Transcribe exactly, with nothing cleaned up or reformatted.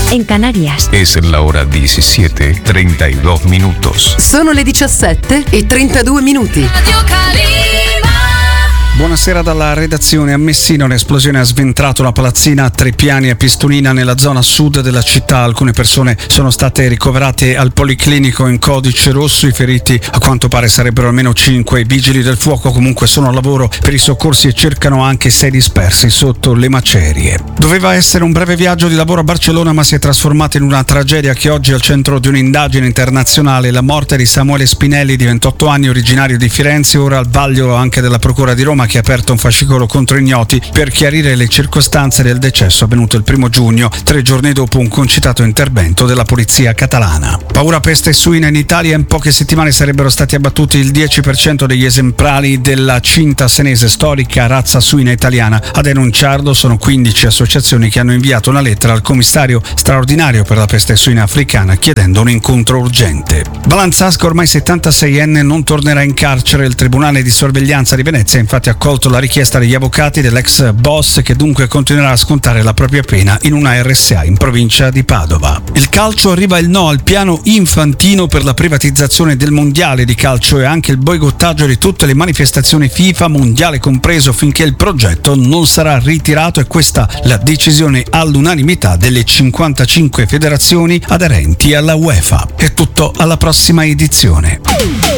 en Canarias. Es la hora diecisiete treinta y dos minutos. Sono le diciassette e trentadue minuti. Buonasera dalla redazione. A Messina un'esplosione ha sventrato la palazzina a tre piani a Pistolina nella zona sud della città. Alcune persone sono state ricoverate al policlinico in codice rosso. I feriti a quanto pare sarebbero almeno cinque. I vigili del fuoco comunque sono a lavoro per i soccorsi e cercano anche sei dispersi sotto le macerie. Doveva essere un breve viaggio di lavoro a Barcellona, ma si è trasformato in una tragedia che oggi è al centro di un'indagine internazionale. La morte di Samuele Spinelli, di ventotto anni, originario di Firenze, ora al vaglio anche della Procura di Roma, che ha aperto un fascicolo contro ignoti per chiarire le circostanze del decesso avvenuto il primo giugno, tre giorni dopo un concitato intervento della polizia catalana. Paura peste suina in Italia. In poche settimane sarebbero stati abbattuti il dieci per cento degli esemplari della cinta senese, storica razza suina italiana. A denunciarlo sono quindici associazioni che hanno inviato una lettera al commissario straordinario per la peste suina africana chiedendo un incontro urgente. Balanzasca, ormai settantaseienne, non tornerà in carcere. Il Tribunale di Sorveglianza di Venezia ha infatti accolto la richiesta degli avvocati dell'ex boss, che dunque continuerà a scontare la propria pena in una R S A in provincia di Padova. Il calcio, arriva il no al piano infantino per la privatizzazione del mondiale di calcio e anche il boicottaggio di tutte le manifestazioni FIFA, mondiale compreso, finché il progetto non sarà ritirato. E questa la decisione all'unanimità delle cinquantacinque federazioni aderenti alla UEFA. È tutto, alla prossima edizione.